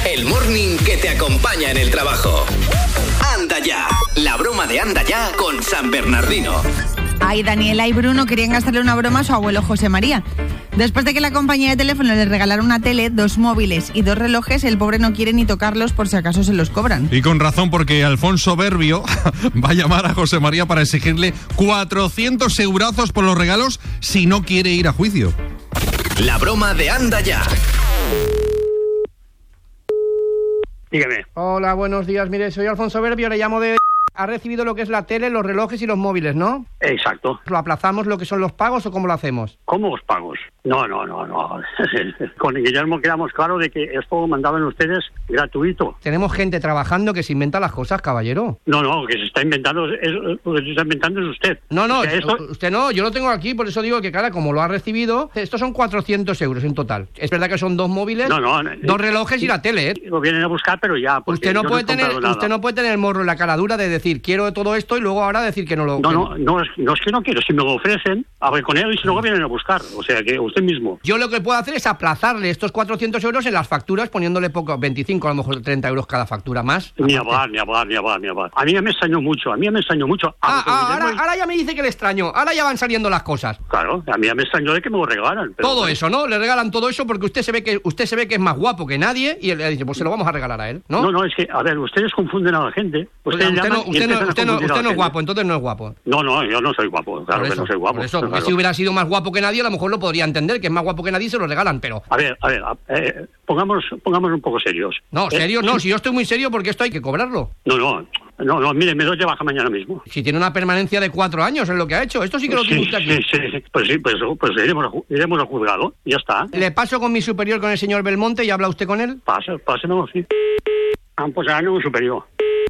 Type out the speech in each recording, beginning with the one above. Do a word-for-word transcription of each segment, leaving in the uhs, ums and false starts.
el morning que te acompaña en el trabajo. Anda ya, la broma de Anda ya con San Bernardino. Ay, Daniela y Bruno querían gastarle una broma a su abuelo José María. Después de que la compañía de teléfono le regalara una tele, dos móviles y dos relojes, el pobre no quiere ni tocarlos por si acaso se los cobran. Y con razón, porque Alfonso Berbio va a llamar a José María para exigirle cuatrocientos eurazos por los regalos si no quiere ir a juicio. La broma de Anda ya. Dígame. Hola, buenos días. Mire, soy Alfonso Berbio, le llamo de... Ha recibido lo que es la tele, los relojes y los móviles, ¿no? Exacto. ¿Lo aplazamos lo que son los pagos o cómo lo hacemos? ¿Cómo os pagos? No, no, no, no. Con Guillermo quedamos claro de que esto lo mandaban ustedes gratuito. Tenemos gente trabajando que se inventa las cosas, caballero. No, no, que se está inventando, es, lo que se está inventando es usted. No, no, o sea, esto... usted no, yo lo tengo aquí, por eso digo que, cara, como lo ha recibido, estos son cuatrocientos euros en total. Es verdad que son dos móviles, no, no, dos relojes y la tele, ¿eh? Lo vienen a buscar, pero ya... Usted no, puede no tener, usted no puede tener el morro en la cara dura de decir, quiero todo esto y luego ahora decir que no lo... No, no, no es, no es que no quiero, si me lo ofrecen, hablé con él y si luego vienen a buscar, o sea que usted mismo. Yo lo que puedo hacer es aplazarle estos cuatrocientos euros en las facturas poniéndole poco, veinticinco, a lo mejor treinta euros cada factura más. Ni hablar, ni hablar, ni hablar, ni hablar. A mí ya me extrañó mucho, a mí ya me extrañó mucho. Ah, ah ahora, y... ahora ya me dice que le extraño, ahora ya van saliendo las cosas. Claro, a mí ya me extrañó de que me lo regalan. Pero... Todo eso, ¿no? Le regalan todo eso porque usted se ve que usted se ve que es más guapo que nadie y él le dice, pues se lo vamos a regalar a él, ¿no? No, no, es que, a ver, ustedes confunden a la gente. Ustedes usted, no, usted, no, usted, no, usted no es guapo, entonces no es guapo. No, no, yo no soy guapo, claro eso, que no soy guapo. Por eso, claro. Si hubiera sido más guapo que nadie, a lo mejor lo podría entender, que es más guapo que nadie y se lo regalan, pero... A ver, a ver, eh, pongámonos, pongámonos un poco serios. No, serios eh, no, sí. Si yo estoy muy serio porque esto hay que cobrarlo. No, no, no, no, mire, me doy de baja mañana mismo. Si tiene una permanencia de cuatro años en lo que ha hecho, esto sí que lo sí, tiene usted aquí. Sí, sí, pues sí, pues, pues iremos, a, iremos al juzgado, ya está. Le paso con mi superior, con el señor Belmonte, y habla usted con él. Pase, pásemelo, sí. Ah, pues ya no, superior.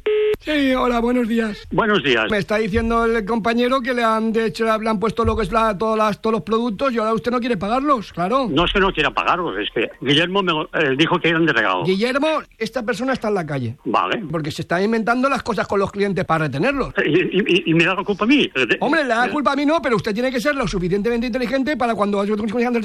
Sí, hola, buenos días. Buenos días. Me está diciendo el compañero que le han de hecho, le han puesto lo que es la, todas las, todos los productos y ahora usted no quiere pagarlos, claro. No es que no quiera pagarlos, es que Guillermo me eh, dijo que eran de regalo. Guillermo, esta persona está en la calle. Vale. Porque se está inventando las cosas con los clientes para retenerlos. ¿Y, y, y me da la culpa a mí? Hombre, le da la culpa a mí no, pero usted tiene que ser lo suficientemente inteligente para cuando vaya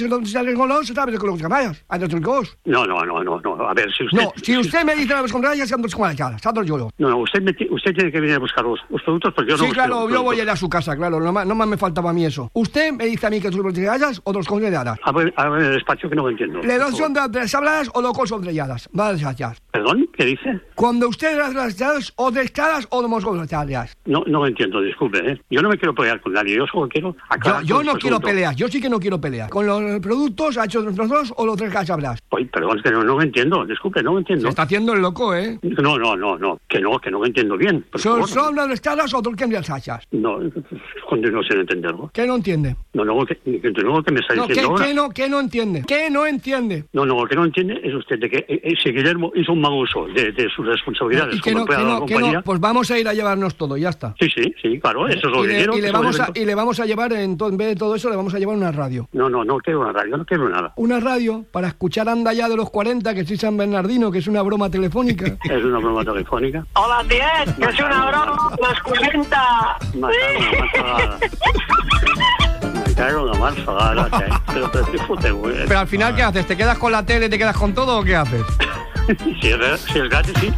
con los, ¿sabes? Con los caballos, a los trucos. No, no, no, no, no, a ver, si usted... No, si usted me dice las contrarias, ya ando con la cara, yo. No, no, usted, me, usted tiene que venir a buscar los, los productos porque yo no... Sí, claro, yo voy a ir a su casa, claro, no más, no más me faltaba a mí eso. Usted me dice a mí que tú le hayas o dos cosas de hadas. A ver, a ver, el despacho que no lo entiendo. ¿Le dos son de tres habladas o dos cosas de hadas? Vale, gracias. ¿Perdón? ¿Qué dice? Cuando usted las las llaves o de caras o de moscos de hadas. No, no lo entiendo, disculpe, ¿eh? Yo no me quiero pelear con nadie, yo solo quiero aclarar. Yo, yo no quiero pelear, yo sí que no quiero pelear. Con los productos, ha hecho los dos o los tres que hablas. Oye, perdón, es que no, no lo entiendo, disculpe, no lo entiendo. Se está haciendo el loco, ¿eh? No, no, no, no, que no, que no lo entiendo bien. ¿Son, son las caras o dos que las hachas? No, continúo sin entenderlo. ¿Qué no entiende? No, no, que, que, no, que me está no, diciendo ¿qué, ahora. ¿qué no, ¿Qué no entiende? ¿Qué no entiende? No, no, lo que no entiende es usted de que ese Guillermo hizo un mal uso de, de sus responsabilidades que como no, empleado de la no, compañía. No, pues vamos a ir a llevarnos todo, ya está. Sí, sí, sí, claro, eso es lo y que le, quiero. Y le, vamos a, y le vamos a llevar, en, to, en vez de todo eso, le vamos a llevar una radio. No, no, no quiero una radio, no quiero nada. Una radio para escuchar Anda ya de los cuarenta, que soy San Bernardino, que es una broma telefónica. Es una broma telefónica. Hola, Tiet, que es una broma de los cuarenta. Más Me cago en la más fagada, pero, pero, pero, güey. Pero al final, ¿qué haces? ¿Te quedas con la tele, te quedas con todo o qué haces? Si es, si es gratis, sí.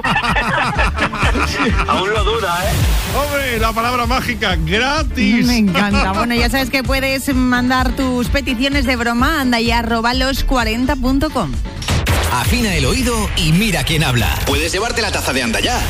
Aún lo duda, ¿eh? Hombre, la palabra mágica, gratis. Me encanta. Bueno, ya sabes que puedes mandar tus peticiones de broma a anda ya arroba los cuarenta punto com. Afina el oído y mira quién habla. Puedes llevarte la taza de Anda ya.